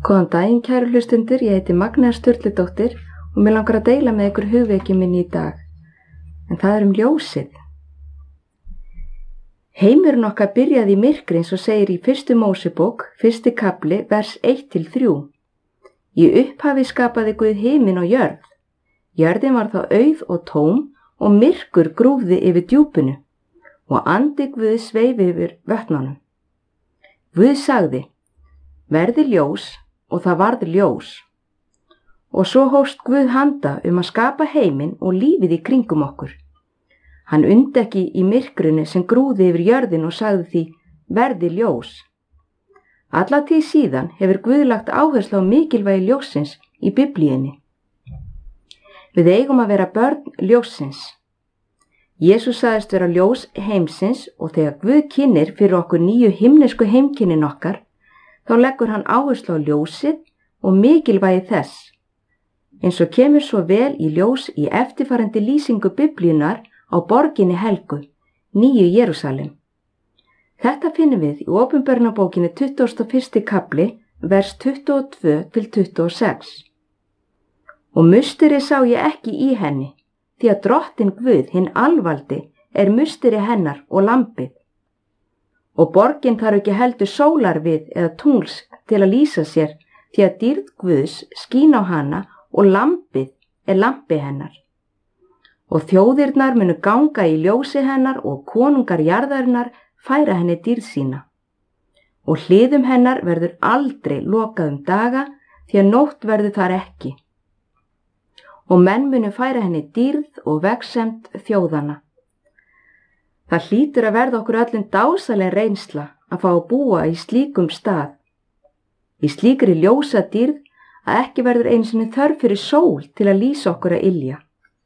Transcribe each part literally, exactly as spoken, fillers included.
Góðan daginn, kæru hlustundur, ég heiti Magnea Sturludóttir og mér langar að deila með ykkur hugvekju minni í dag. En það er um ljósið. Heimurinn okkar byrjaði í myrkri eins og segir í fyrstu Mósebók, fyrsti kafli, vers eitt til þrjú. Í upphafi skapaði Guð himinn og jörð. Jörðin var þá auð og tóm og myrkur grúfði yfir djúpinu og andi Guðs sveif yfir vötnunum. Guð sagði, verði ljós, og það varð ljós. Og svo hófst Guð handa um að skapa heiminn og lífið í kringum okkur. Hann undi ekki í myrkrinu sem grúði yfir jörðin og sagði því, verði ljós. Alla tíð síðan hefur Guð lagt áherslu á mikilvægi ljóssins í Biblíunni. Við eigum að vera börn ljóssins. Jesús sagðist vera ljós heimsins og þegar Guð kynnir fyrir okkur nýju himnesku heimkynnin okkar, þá leggur hann áherslu á ljósið og mikilvægi þess. Eins og kemur svo vel í ljós í eftirfarandi lýsingu Biblíunnar á borginni helgu, Nýju Jerúsalem. Þetta finnum við í Opinberunarbókinni tuttugasta og fyrsti kafli, vers tuttugu og tvö til tuttugu og sex. Og musteri sá ég ekki í henni, því að drottin Guð, hinn alvaldi, er musteri hennar og lambið. Og borgin þarf ekki heldur sólar við eða tungls til að lýsa sér, því að dýrð Guðs skín á hana og lambið er lambi hennar. Og þjóðirnar munu ganga í ljósi hennar og konungar jarðarinnar færa henni dýrð sína. Og hliðum hennar verður aldrei lokað um daga, því að nótt verður þar ekki. Og menn munu færa henni dýrð og vegsemd þjóðana. Það hlýtur að verða okkur öllum dásaleg reynsla að fá að búa í slíkum stað. Í slíkri ljósa dýrð að ekki verður einu sinni þörf fyrir sól til að lýsa okkur að ylja.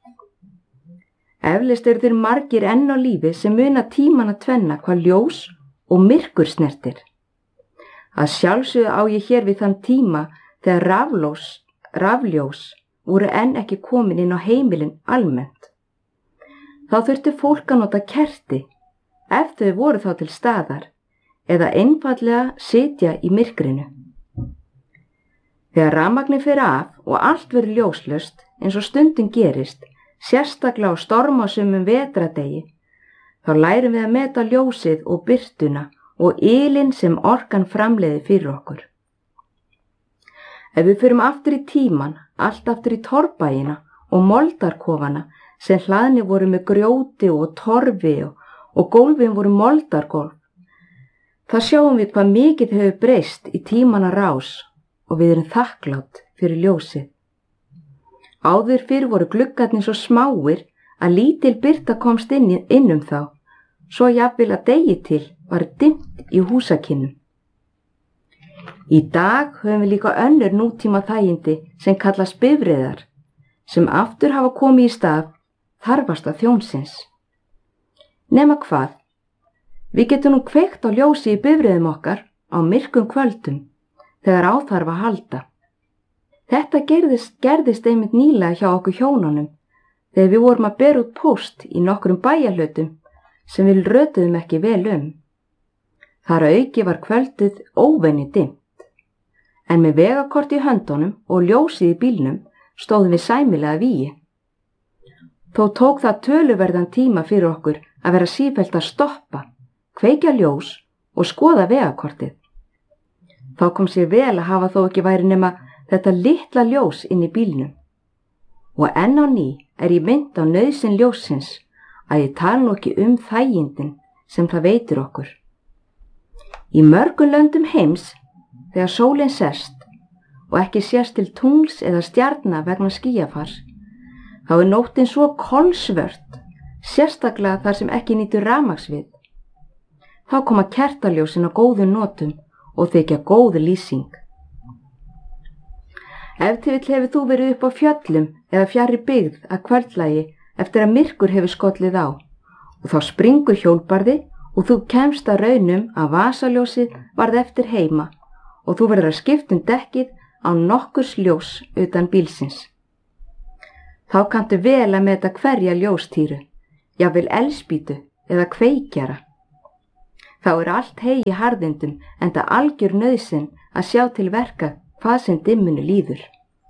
Eflaust eru þeir margir enn á lífi sem muna tíman að tvenna hvað ljós og myrkur snertir. Að sjálfsögðu á ég hér við þann tíma þegar rafljós, rafljós voru enn ekki komin inn á heimilin almennt. Þá þurfti fólk að nota kerti, ef þau voru þá til staðar, eða einfaldlega sitja í myrkrinu. Þegar rafmagnið fer af og allt verður ljóslaust, eins og stundum gerist, sérstaklega á stormasumum vetradegi, þá lærum við að meta ljósið og birtuna og ylinn sem orkan framleiði fyrir okkur. Ef við förum aftur í tíman, allt aftur í torfbæina og moldarkofana, sem hlaðni voru með grjóti og torfi og, og gólfin voru moldargólf. Það sjáum við hvað mikið hefur breyst í tímanna rás og við erum þakklátt fyrir ljósið. Áður fyrr voru gluggarnir svo smáir að lítil birta komst inn, inn um þá, svo jafnvel að degi til var dimmt í húsakinnum. Í dag höfum við líka önnur nútíma þægindi sem kallast bifreiðar, sem aftur hafa komið í stað þarfasta þjónsins. Nema hvað, við getum nú kveikt á ljósi í bifreiðum okkar á myrkum kvöldum þegar á þarf að halda. Þetta gerðist, gerðist einmitt nýlega hjá okkur hjónunum þegar við vorum að bera út póst í nokkrum bæjarhlutum sem við rötuðum ekki vel um. Þar að auki var kvöldið óvenju dimmt, en með vegakort í höndunum og ljósið í bílnum stóðum við sæmilega vígi. Þó tók það töluverðan tíma fyrir okkur að vera sífellt að stoppa, kveikja ljós og skoða vegakortið. Þá kom sér vel að hafa þó ekki væri nema þetta litla ljós inn í bílnum. Og enn á ný er ég mynd á nauðsyn ljósins að ég tala nú ekki um þægindin sem það veitir okkur. Í mörgum löndum heims, þegar sólin sest og ekki sést til tungls eða stjarna vegna skýjafars, þá er nóttin svo kolsvört, sérstaklega þar sem ekki nýtur rafmagnsvið. Þá koma kertaljósin á góðum notum og þykja góð lýsing. Ef til vill hefur þú verið upp á fjöllum eða fjarri byggð að kvöldlagi eftir að myrkur hefur skollið á og þá springur hjólbarði og þú kemst að raunum að vasaljósið varð eftir heima og þú verður að skipta um dekkið á nokkurs ljós utan bílsins. Þá kanntu vel að meta hverja ljóstýru, jafnvel elspýtu eða kveikjara. Þá er allt hey í harðindum enda algjör nauðsyn að sjá til verka hvað sem dimmunu líður.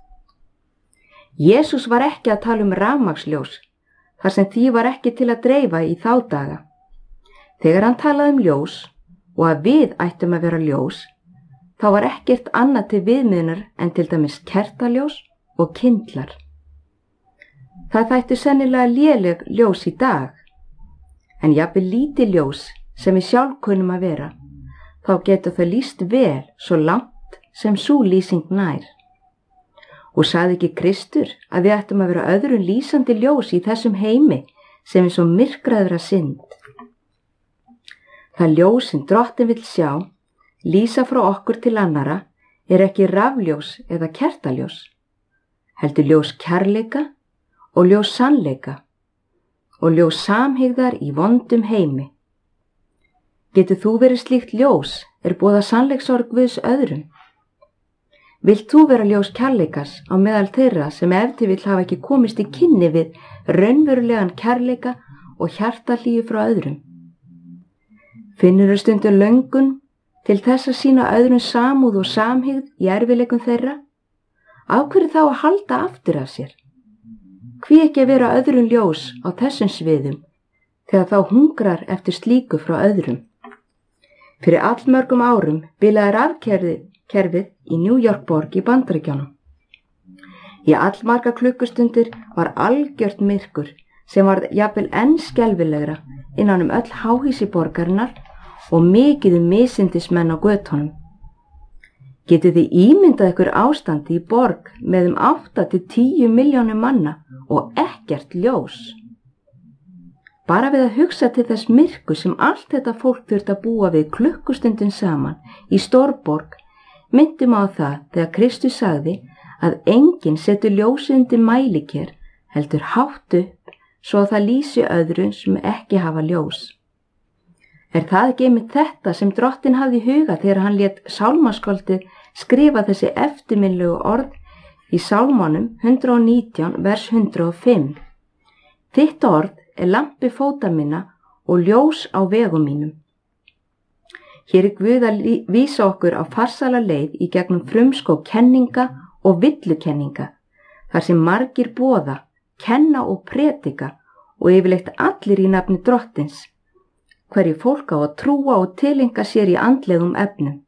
Jesús var ekki að tala um rafmagnsljós, þar sem því var ekki til að dreifa í þá daga. Þegar hann talaði um ljós og að við ættum að vera ljós, þá var ekkert annað til viðmiðunar en til dæmis kertaljós og kyndlar. Það þættu sennilega léleg ljós í dag, en jafnvel lítið ljós sem við sjálf kunnum að vera, þá getur þau lýst vel svo langt sem sú lýsing nær. Og sagði ekki Kristur að við ættum að vera öðrum lýsandi ljós í þessum heimi sem er svo myrkraður að synd. Það ljós sem Drottinn vill sjá, lýsa frá okkur til annara, er ekki rafljós eða kertaljós, heldur ljós kærleika og ljós sannleika og ljós samhygðar í vondum heimi. Getur þú verið slíkt ljós er boða sannleiksorð Guðs öðrum? Vilt þú vera ljós kærleikas á meðal þeirra sem ef til vill hafa ekki komist í kynni við raunverulegan kærleika og hjartahlýju frá öðrum? Finnurðu stundu löngun til þess að sýna öðrum samúð og samhygð í erfiðleikum þeirra? Af hverju þá að halda aftur af sér? Hví ekki að vera öðrum ljós á þessum sviðum þegar þá hungrar eftir slíku frá öðrum? Fyrir allmörgum árum bilaði rafkerfið kerfið í New York borg í Bandaríkjunum. Í allmarga klukkustundir var algjört myrkur sem var jafnvel enn skelfilegra innan um öll háhýsi borgarinnar og mikið um misindismenn á götunum. Getið þið ímyndað ykkur ástandi í borg með um átta til tíu milljónir manna og ekkert ljós? Bara við að hugsa til þess myrku sem allt þetta fólk þurft að búa við klukkustundin saman í stórborg, myndum á það þegar Kristus sagði að enginn setur ljósið undir mæliker heldur hátt upp svo að það lýsi öðrum sem ekki hafa ljós. Er það ekki einmitt þetta sem Drottinn hafði í huga þegar hann lét sálmaskáldið skrifa þessi eftirminnlegu orð í Sálmunum hundrað og nítján vers hundrað og fimm? Þitt orð er lampi fóta minna og ljós á vegum mínum. Hér er Guð að vísa okkur á farsæla leið í gegnum frumskóg kenninga og villukenninga, þar sem margir boða, kenna og predika og yfirleitt allir í nafni Drottins, hverju fólk á að trúa og tilenga sér í andlegum efnum.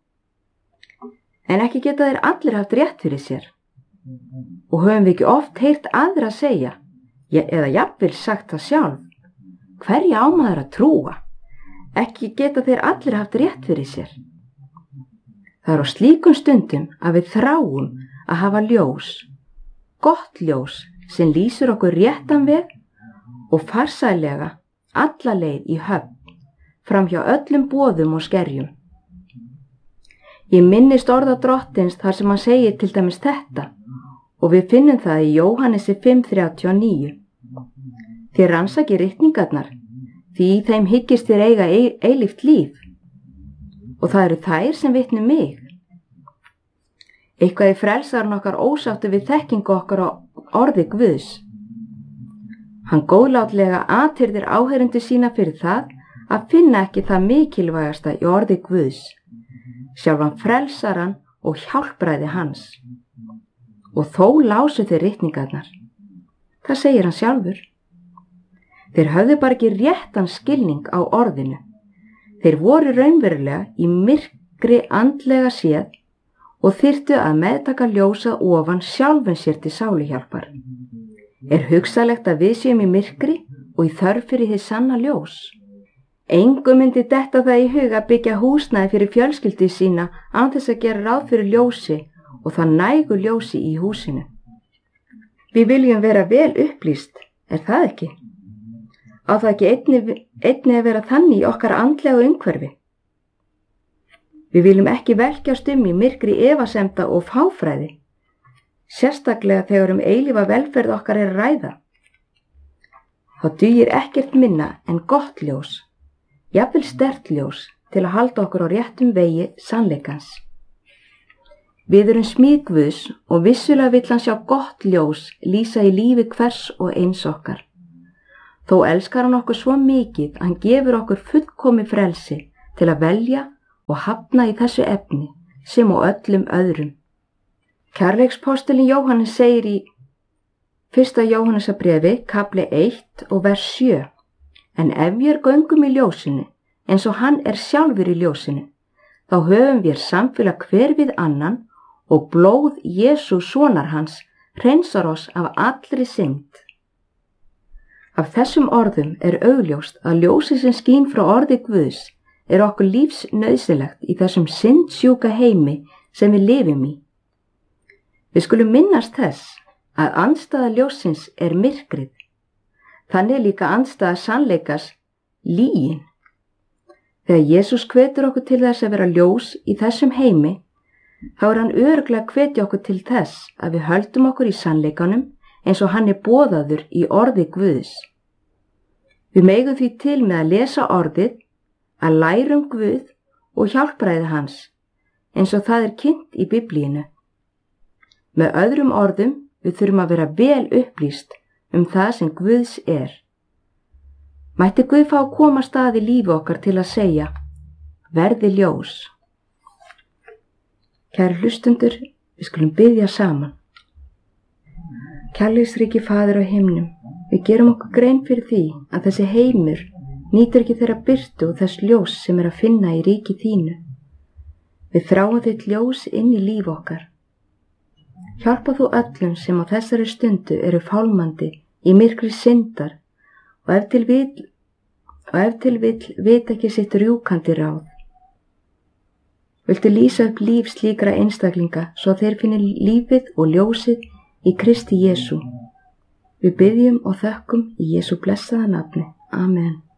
En ekki geta þeir allir haft rétt fyrir sér. Og höfum við ekki oft heyrt aðra að segja, eða jafnvel sagt það sjálf, hverja á maður að trúa? Ekki geta þeir allir haft rétt fyrir sér. Það er á slíkum stundum að við þráum að hafa ljós, gott ljós sem lýsir okkur réttan veg og farsælega alla leið í höfn, fram hjá öllum boðum og skerjum. Ég minnist orða Drottins þar sem hann segir til dæmis þetta og við finnum það í Jóhannesi fimm þrjátíu og níu. Þér rannsakið ritningarnar, því í þeim hyggist þér eiga eilíft líf og það eru þær sem vitni mig. Eitthvað í frelsarinn okkar ósáttu við þekkingu okkar á orði Guðs. Hann góðlátlega athyrðir áheyrendur sína fyrir það að finna ekki það mikilvægasta í orði Guðs, sjálfan frelsaran og hjálpræði hans. Og þó lásu þeir ritningarnar. Það segir hann sjálfur. Þeir höfðu bara ekki réttan skilning á orðinu. Þeir voru raunverulega í myrkri andlega séð og þyrftu að meðtaka ljósa ofan sjálfum sér til sáluhjálpar. Er hugsanlegt að við séum í myrkri og í þörf fyrir hið sanna ljós? Engum myndi detta það í hug að byggja húsnæði fyrir fjölskyldu sína án þess að gera ráð fyrir ljósi og það nægu ljósi í húsinu. Við viljum vera vel upplýst, er það ekki? Á það ekki einnig, einnig að vera þannig í okkar andlega umhverfi? Við viljum ekki velkjast um í myrkri efasemda og fáfræði, sérstaklega þegar um eilífa velferð okkar er að ræða. Þá dugir ekkert minna en gott ljós, jafnvel sterkt ljós, til að halda okkur á réttum vegi sannleikans. Við erum smíð Guðs og vissulega vill hann sjá gott ljós lýsa í lífi hvers og eins okkar. Þó elskar hann okkur svo mikið að hann gefur okkur fullkomi frelsi til að velja og hafna í þessu efni sem á öllum öðrum. Kærleikspostulinn Jóhannes segir í fyrsta Jóhannesarbréfi, kafli eitt og vers sjö: En ef við göngum í ljósinu, eins og hann er sjálfur í ljósinu, þá höfum við samfélag hver við annan og blóð Jesú sonar hans hreinsar oss af allri synd. Af þessum orðum er augljóst að ljósið sem skín frá orði Guðs er okkur lífsnauðsynlegt í þessum syndsjúka heimi sem við lifum í. Við skulum minnast þess að andstæða ljóssins er myrkrið. Þannig er líka andstæða sannleikas lygin. Þegar Jesús hvetur okkur til þess að vera ljós í þessum heimi, þá er hann örugglega að hvetja okkur til þess að við höldum okkur í sannleikanum eins og hann er boðaður í orði Guðs. Við megum því til með að lesa orðið, að læra um Guð og hjálpræði hans, eins og það er kynnt í Biblíinu. Með öðrum orðum, við þurfum að vera vel upplýst um það sem Guðs er. Mætti Guð fá að koma stað í lífi okkar til að segja: verði ljós. Kæru hlustundur, við skulum biðja saman. Kærleiksríki Faðir á himnum, við gerum okkur grein fyrir því að þessi heimur nýtur ekki þeirra birtu og þess ljós sem er að finna í ríki þínu. Við þráum þitt ljós inn í líf okkar. Hjálpa þú öllum sem á þessari stundu eru fálmandi í myrkri syndar og ef til vill, og ef til vill vita ekki sitt rjúkandi ráð. Viltu lýsa upp líf slíkra einstaklinga svo þeir finni lífið og ljósið í Kristi Jesú. Við biðjum og þökkum í Jesú blessaða nafni. Amen.